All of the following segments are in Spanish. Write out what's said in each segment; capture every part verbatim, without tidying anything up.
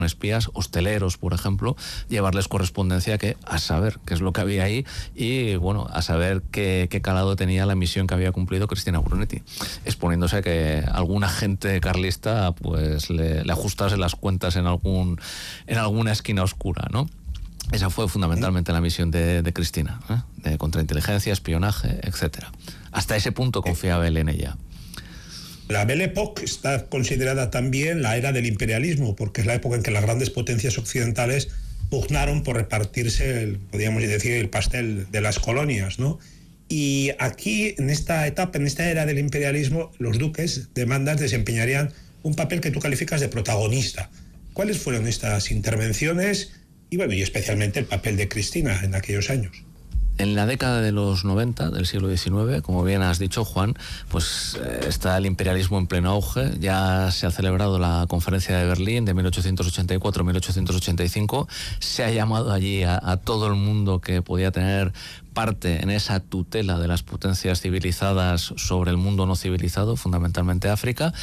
espías, hosteleros, por ejemplo, llevarles correspondencia, que a saber qué es lo que había ahí y, bueno, a saber qué, qué calado tenía la misión que había cumplido Cristina Brunetti, exponiéndose a que algún agente carlista pues le, le ajustase las cuentas en algún en alguna esquina oscura, ¿no? Esa fue fundamentalmente la misión de, de Cristina, ¿eh? De contrainteligencia, espionaje, etcétera. Hasta ese punto confiaba él en ella. La Belle Époque está considerada también la era del imperialismo, porque es la época en que las grandes potencias occidentales pugnaron por repartirse, el, podríamos decir, el pastel de las colonias, ¿no? Y aquí, en esta etapa, en esta era del imperialismo, los duques de Mandas desempeñarían un papel que tú calificas de protagonista. ¿Cuáles fueron estas intervenciones? Y bueno, y especialmente el papel de Cristina en aquellos años. En la década de los noventa del siglo diecinueve, como bien has dicho, Juan, pues eh, está el imperialismo en pleno auge. Ya se ha celebrado la Conferencia de Berlín de mil ochocientos ochenta y cuatro a mil ochocientos ochenta y cinco. Se ha llamado allí a, a todo el mundo que podía tener parte en esa tutela de las potencias civilizadas sobre el mundo no civilizado, fundamentalmente África.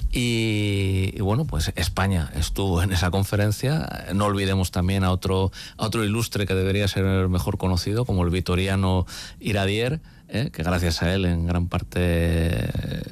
Y, y bueno, pues España estuvo en esa conferencia. No olvidemos también a otro, a otro ilustre que debería ser mejor conocido, como el vitoriano Iradier, ¿eh? que gracias a él en gran parte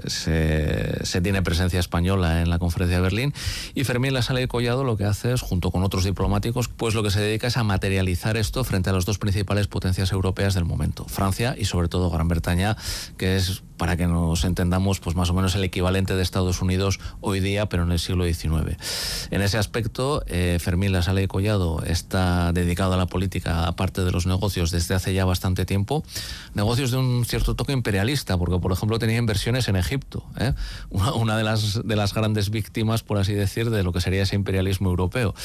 se, se tiene presencia española en la Conferencia de Berlín. Y Fermín Lassalle y Collado lo que hace es, junto con otros diplomáticos, pues lo que se dedica es a materializar esto frente a las dos principales potencias europeas del momento, Francia y sobre todo Gran Bretaña, que es, para que nos entendamos, pues más o menos el equivalente de Estados Unidos hoy día, pero en el siglo diecinueve. En ese aspecto, eh, Fermín Lassalle y Collado está dedicado a la política, aparte de los negocios, desde hace ya bastante tiempo. Negocios de un cierto toque imperialista, porque, por ejemplo, tenía inversiones en Egipto, ¿eh? una, una de, las, de las grandes víctimas, por así decir, de lo que sería ese imperialismo europeo.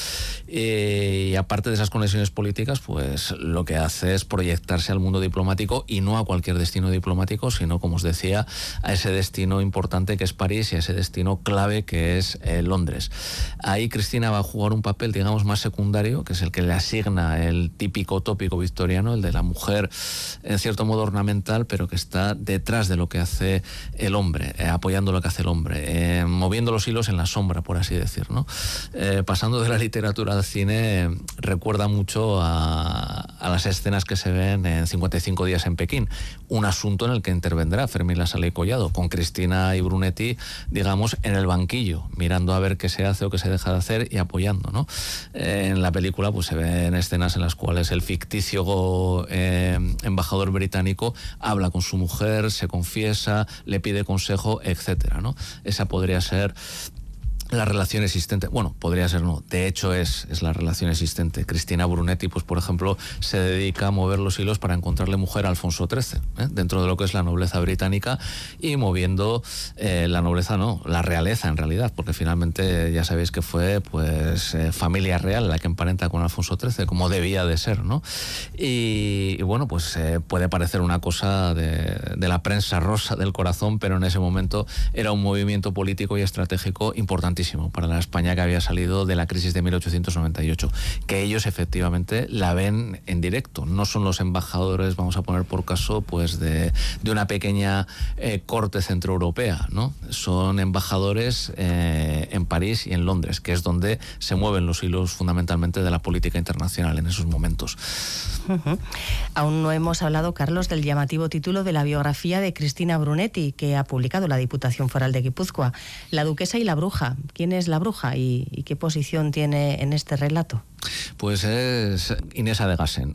Eh, y aparte de esas conexiones políticas, pues lo que hace es proyectarse al mundo diplomático, y no a cualquier destino diplomático, sino, como os decía, a ese destino importante que es París y a ese destino clave que es eh, Londres. Ahí Cristina va a jugar un papel, digamos, más secundario, que es el que le asigna el típico tópico victoriano, el de la mujer en cierto modo ornamental, pero que está detrás de lo que hace el hombre, eh, apoyando lo que hace el hombre, eh, moviendo los hilos en la sombra, por así decir, ¿no? Eh, pasando de la literatura al cine, eh, recuerda mucho a, a las escenas que se ven en cincuenta y cinco días en Pekín, un asunto en el que intervendrá Fermín Lassalle y Collado, con Cristina y Brunetti, digamos, en el banquillo, mirando a ver qué se hace o qué se deja de hacer y apoyando, ¿no? Eh, en la película pues se ven escenas en las cuales el ficticio eh, embajador británico habla con su mujer, se confiesa, le pide consejo, etcétera, ¿no? Esa podría ser la relación existente. Bueno, podría ser no, de hecho es, es la relación existente. Cristina Brunetti, pues por ejemplo, se dedica a mover los hilos para encontrarle mujer a Alfonso trece, ¿eh? dentro de lo que es la nobleza británica, y moviendo eh, la nobleza, no, la realeza en realidad, porque finalmente ya sabéis que fue pues eh, familia real la que emparenta con Alfonso trece, como debía de ser, ¿no? Y, y bueno, pues eh, puede parecer una cosa de, de la prensa rosa del corazón, pero en ese momento era un movimiento político y estratégico importantísimo para la España que había salido de la crisis de mil ochocientos noventa y ocho, que ellos efectivamente la ven en directo. No son los embajadores, vamos a poner por caso, pues de, de una pequeña eh, corte centroeuropea, ¿no? Son embajadores eh, en París y en Londres, que es donde se mueven los hilos fundamentalmente de la política internacional en esos momentos. Uh-huh. Aún no hemos hablado, Carlos, del llamativo título de la biografía de Cristina Brunetti, que ha publicado la Diputación Foral de Guipúzcoa, La duquesa y la bruja. ¿Quién es la bruja y, y qué posición tiene en este relato? Pues es Inés Adegasen.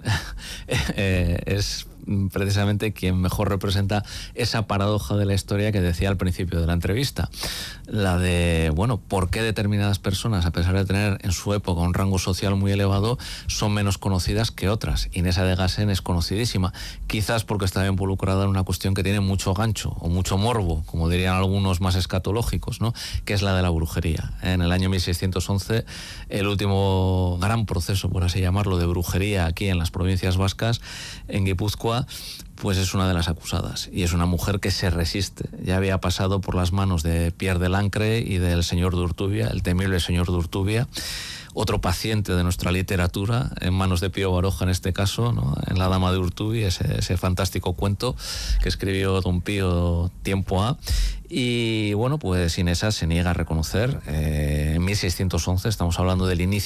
eh, es precisamente quien mejor representa esa paradoja de la historia que decía al principio de la entrevista. La de, bueno, ¿por qué determinadas personas, a pesar de tener en su época un rango social muy elevado, son menos conocidas que otras? Inés Adegasen es conocidísima, quizás porque está involucrada en una cuestión que tiene mucho gancho o mucho morbo, como dirían algunos más escatológicos, ¿no? Que es la de la brujería. En el año mil seiscientos once, el último gran proceso, por así llamarlo, de brujería aquí en las provincias vascas, en Guipúzcoa, Urtúa, pues es una de las acusadas, y es una mujer que se resiste. Ya había pasado por las manos de Pierre de Lancre y del señor de Urtubia, el temible señor de Urtubia, otro paciente de nuestra literatura, en manos de Pío Baroja en este caso, ¿no? En La dama de Urtubi, ese, ese fantástico cuento que escribió don Pío tiempo A. Y bueno, pues Inesa se niega a reconocer. Eh, en mil seiscientos once, estamos hablando del inicio